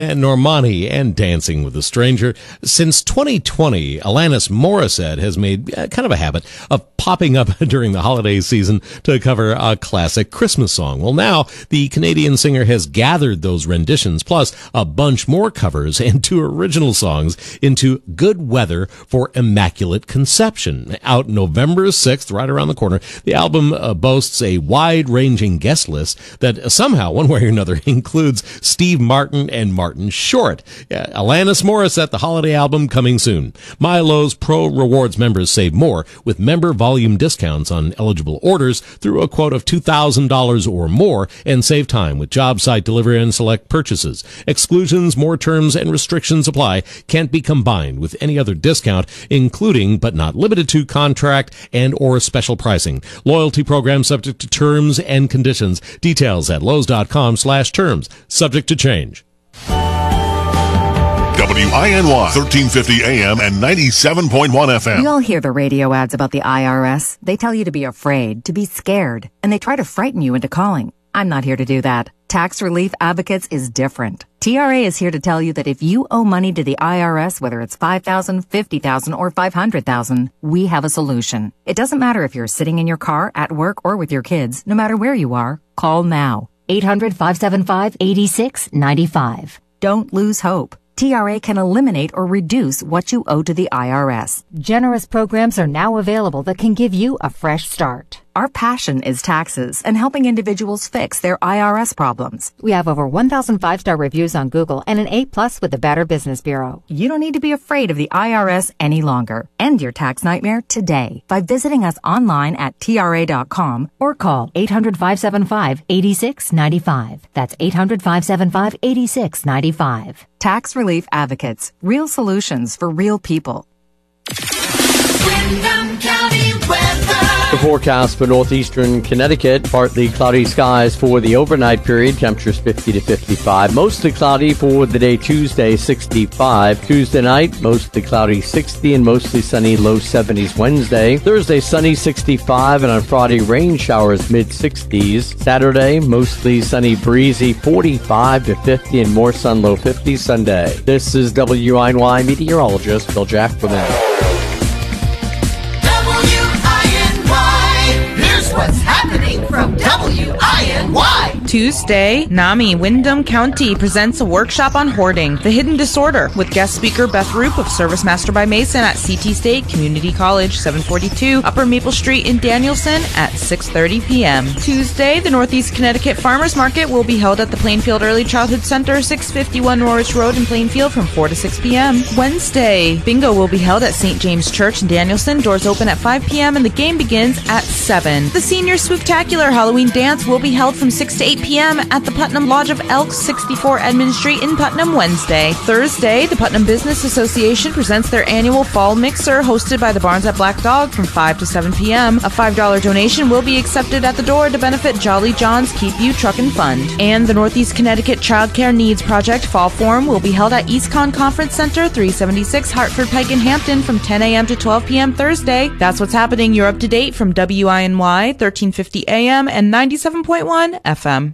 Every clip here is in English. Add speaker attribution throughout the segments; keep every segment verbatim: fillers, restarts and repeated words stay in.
Speaker 1: and Normani and Dancing with a Stranger. Since twenty twenty, Alanis Morissette has made uh, kind of a habit of popping up during the holiday season to cover a classic Christmas song. Well, now the Canadian singer has gathered those renditions, plus a bunch more covers and two original songs into Good Weather for Immaculate Conception. Out November sixth, right around the corner, the album uh, boasts a wide-ranging guest list that somehow, one way or another, includes Steve Martin and Martin Short. Yeah, Alanis Morissette, the holiday album, coming soon. Milo's Pro Rewards members save more with member volume discounts on eligible orders through a quote of two thousand dollars or more, and save time with job site delivery and select purchases. Exclusions, more terms, and restrictions apply. Can't be combined with any other discount, including but not limited to contract and or special pricing. Loyalty program subject to terms and conditions. Details at Lowe's.com slash terms. Subject to change.
Speaker 2: W I N Y, thirteen fifty A M and ninety-seven point one F M.
Speaker 3: We all hear the radio ads about the I R S. They tell you to be afraid, to be scared, and they try to frighten you into calling. I'm not here to do that. Tax Relief Advocates is different. T R A is here to tell you that if you owe money to the I R S, whether it's five thousand dollars, fifty thousand dollars, or five hundred thousand dollars, we have a solution. It doesn't matter if you're sitting in your car, at work, or with your kids. No matter where you are, call now. eight hundred, five seven five, eight six nine five. Don't lose hope. T R A can eliminate or reduce what you owe to the I R S.
Speaker 4: Generous programs are now available that can give you a fresh start.
Speaker 3: Our passion is taxes and helping individuals fix their I R S problems.
Speaker 4: We have over one thousand five-star reviews on Google and an A plus with the Better Business Bureau.
Speaker 3: You don't need to be afraid of the I R S any longer. End your tax nightmare today by visiting us online at T R A dot com or call
Speaker 4: eight hundred, five seven five, eight six nine five. That's eight hundred, five seven five, eight six nine five.
Speaker 3: Tax Relief Advocates. Real solutions for real people.
Speaker 5: Windham County weather.
Speaker 6: The forecast for northeastern Connecticut, partly cloudy skies for the overnight period, temperatures fifty to fifty-five. Mostly cloudy for the day Tuesday, sixty-five. Tuesday night, mostly cloudy, sixty, and mostly sunny, low seventies Wednesday. Thursday, sunny, sixty-five, and on Friday, rain showers, mid-sixties. Saturday, mostly sunny, breezy, forty-five to fifty, and more sun, low fifties Sunday. This is W I N Y meteorologist Bill Jacquemin.
Speaker 5: What's happening from W I N Y?
Speaker 7: Tuesday, NAMI Windham County presents a workshop on hoarding, the hidden disorder, with guest speaker Beth Roop of Service Master by Mason at C T State Community College, seven forty-two Upper Maple Street in Danielson at six thirty p.m. Tuesday, the Northeast Connecticut Farmers Market will be held at the Plainfield Early Childhood Center, six fifty-one Norwich Road in Plainfield from four to six p.m. Wednesday, bingo will be held at Saint James Church in Danielson. Doors open at five p.m. and the game begins at seven. The Senior Spooktacular Halloween Dance will be held from six to eight p.m. at the Putnam Lodge of Elks, sixty-four Edmund Street in Putnam Wednesday. Thursday, the Putnam Business Association presents their annual Fall Mixer hosted by the Barns at Black Dog from five to seven p.m. A five dollars donation will be accepted at the door to benefit Jolly John's Keep You Truckin' Fund. And the Northeast Connecticut Child Care Needs Project Fall Forum will be held at EastCon Conference Center, three seventy-six Hartford Pike in Hampton from ten a.m. to twelve p.m. Thursday. That's what's happening. You're up to date from W I N Y, thirteen fifty A M and ninety-seven point one F M.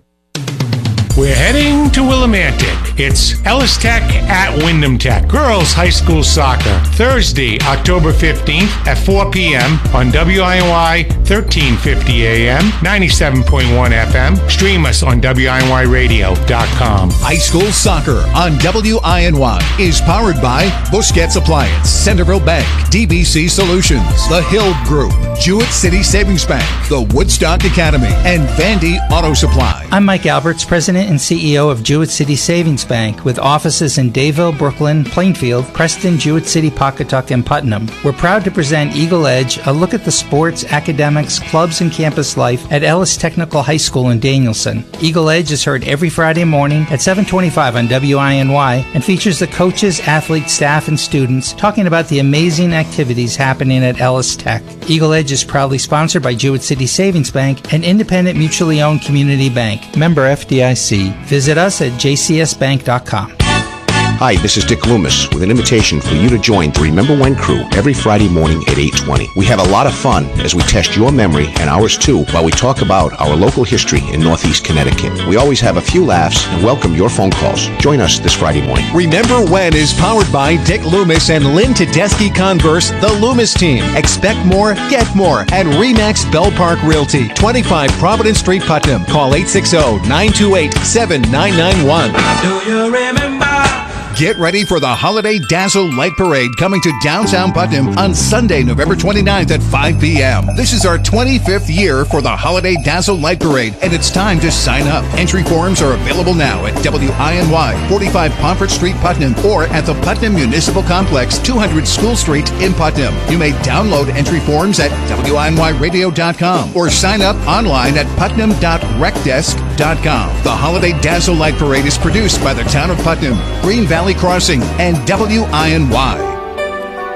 Speaker 8: We're heading to Willimantic. It's Ellis Tech at Wyndham Tech. Girls High School Soccer. Thursday, October fifteenth at four p.m. on W I N Y, thirteen fifty A M, ninety-seven point one F M. Stream us on W I N Y radio dot com.
Speaker 9: High School Soccer on W I N Y is powered by Busquets Appliance, Centerville Bank, D B C Solutions, The Hill Group, Jewett City Savings Bank, the Woodstock Academy, and Vandy Auto Supply.
Speaker 10: I'm Mike Alberts, President and C E O of Jewett City Savings Bank, with offices in Dayville, Brooklyn, Plainfield, Preston, Jewett City, Pawcatuck, and Putnam. We're proud to present Eagle Edge, a look at the sports, academics, clubs, and campus life at Ellis Technical High School in Danielson. Eagle Edge is heard every Friday morning at seven twenty-five on W I N Y and features the coaches, athletes, staff, and students talking about the amazing activities happening at Ellis Tech. Eagle Edge is proudly sponsored by Jewett City Savings Bank, an independent mutually owned community bank. Member F D I C. Visit us at j c s bank dot com.
Speaker 11: Hi, this is Dick Loomis with an invitation for you to join the Remember When crew every Friday morning at eight twenty. We have a lot of fun as we test your memory and ours too while we talk about our local history in Northeast Connecticut. We always have a few laughs and welcome your phone calls. Join us this Friday morning.
Speaker 9: Remember When is powered by Dick Loomis and Lynn Tedeschi Converse, the Loomis team. Expect more, get more at RE/MAX Bell Park Realty, twenty-five Providence Street, Putnam. Call eight six zero, nine two eight, seven nine nine one.
Speaker 5: Do you remember?
Speaker 9: Get ready for the Holiday Dazzle Light Parade coming to downtown Putnam on Sunday, November twenty-ninth at five p.m. This is our twenty-fifth year for the Holiday Dazzle Light Parade, and it's time to sign up. Entry forms are available now at W I N Y, forty-five Pomfret Street, Putnam, or at the Putnam Municipal Complex, two hundred School Street in Putnam. You may download entry forms at W I N Y radio dot com or sign up online at putnam dot rec desk dot com. The Holiday Dazzle Light Parade is produced by the Town of Putnam, Green Valley Crossing, and W I N Y.